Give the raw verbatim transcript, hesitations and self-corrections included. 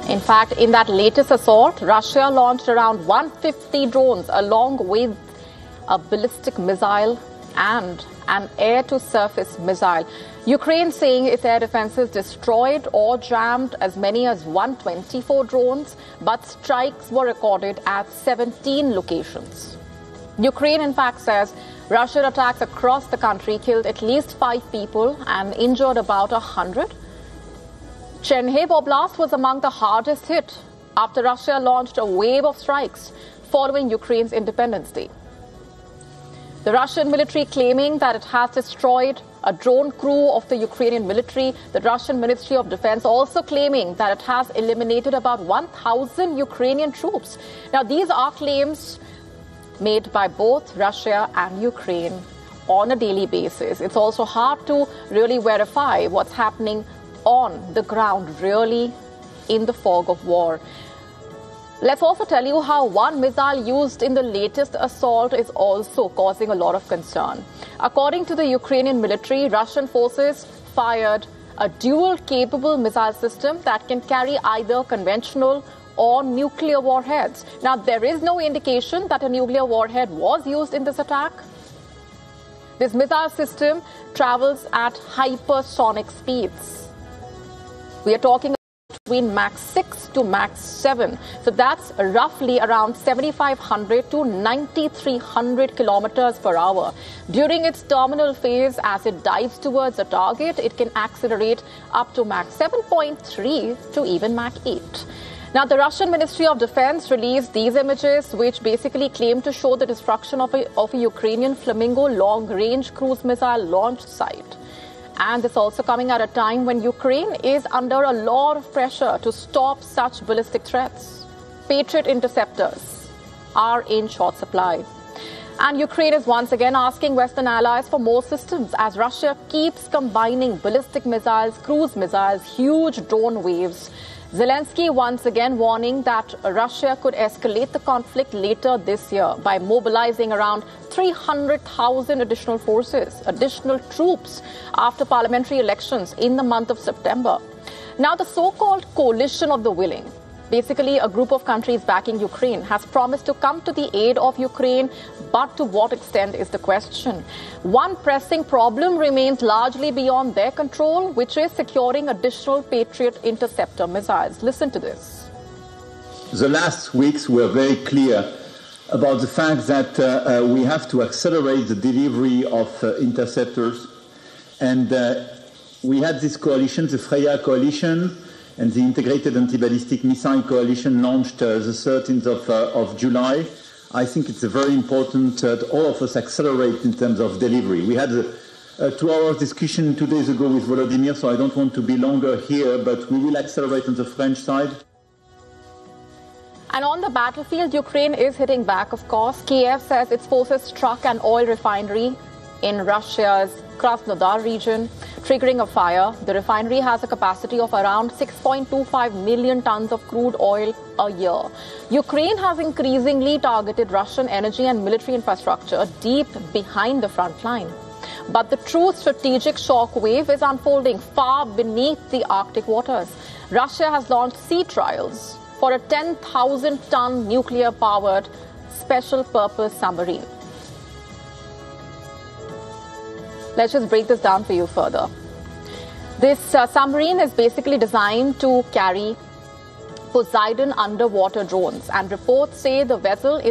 In fact, in that latest assault, Russia launched around one hundred fifty drones along with a ballistic missile and an air-to-surface missile. Ukraine saying its air defenses destroyed or jammed as many as one hundred twenty-four drones, but strikes were recorded at seventeen locations. Ukraine, in fact, says Russian attacks across the country killed at least five people and injured about one hundred. Chernihiv Oblast was among the hardest hit after Russia launched a wave of strikes following Ukraine's Independence Day. The Russian military claiming that it has destroyed a drone crew of the Ukrainian military. The Russian Ministry of Defense also claiming that it has eliminated about one thousand Ukrainian troops. Now, these are claims made by both Russia and Ukraine on a daily basis. It's also hard to really verify what's happening on the ground, really in the fog of war. Let's also tell you how one missile used in the latest assault is also causing a lot of concern. According to the Ukrainian military, Russian forces fired a dual-capable missile system that can carry either conventional or nuclear warheads. Now, there is no indication that a nuclear warhead was used in this attack. This missile system travels at hypersonic speeds. We are talking between Mach six to Mach seven. So that's roughly around seventy-five hundred to ninety-three hundred kilometers per hour. During its terminal phase, as it dives towards a target, it can accelerate up to Mach seven point three to even Mach eight. Now, the Russian Ministry of Defense released these images, which basically claim to show the destruction of a, of a Ukrainian Flamingo long-range cruise missile launch site. And it's also coming at a time when Ukraine is under a lot of pressure to stop such ballistic threats. Patriot interceptors are in short supply. And Ukraine is once again asking Western allies for more systems as Russia keeps combining ballistic missiles, cruise missiles, huge drone waves. Zelensky once again warning that Russia could escalate the conflict later this year by mobilizing around three hundred thousand additional forces, additional troops after parliamentary elections in the month of September. Now, the so-called coalition of the willing, basically a group of countries backing Ukraine, has promised to come to the aid of Ukraine, but to what extent is the question. One pressing problem remains largely beyond their control, which is securing additional Patriot interceptor missiles. Listen to this. The last weeks were very clear about the fact that uh, uh, we have to accelerate the delivery of uh, interceptors. And uh, we had this coalition, the Freya coalition, and the Integrated Anti-Ballistic Missile Coalition launched uh, the thirteenth of, uh, of July. I think it's very important uh, that all of us accelerate in terms of delivery. We had a, a two-hour discussion two days ago with Volodymyr, so I don't want to be longer here, but we will accelerate on the French side. And on the battlefield, Ukraine is hitting back, of course. Kiev says its forces struck an oil refinery in Russia's Krasnodar region, triggering a fire. The refinery has a capacity of around six point two five million tons of crude oil a year. Ukraine has increasingly targeted Russian energy and military infrastructure deep behind the front line. But the true strategic shock wave is unfolding far beneath the Arctic waters. Russia has launched sea trials for a ten thousand ton nuclear-powered special-purpose submarine. Let's just break this down for you further. This uh, submarine is basically designed to carry Poseidon underwater drones, and reports say the vessel is